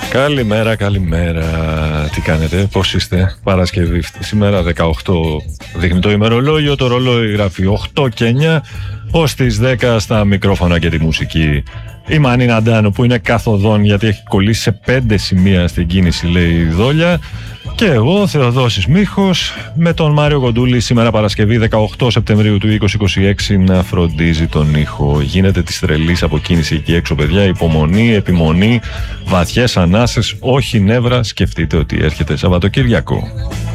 Καλημέρα, καλημέρα. Τι κάνετε, πώς είστε? Παρασκευή σήμερα 18 δείχνει το ημερολόγιο, το ρολόι γράφει 8 και 9, ως τις 10 στα μικρόφωνα και τη μουσική. Η Μανίνα Ντάνου που είναι καθοδόν γιατί έχει κολλήσει σε 5 σημεία στην κίνηση, λέει η Δόλια. Και εγώ, Θεοδόσης Μίχος, με τον Μάριο Κοντούλη σήμερα Παρασκευή 18 Σεπτεμβρίου του 2026 να φροντίζει τον ήχο. Γίνεται της τρελής αποκίνηση εκεί έξω, παιδιά. Υπομονή, επιμονή, βαθιές ανάσες, όχι νεύρα. Σκεφτείτε ότι έρχεται Σαββατοκύριακο.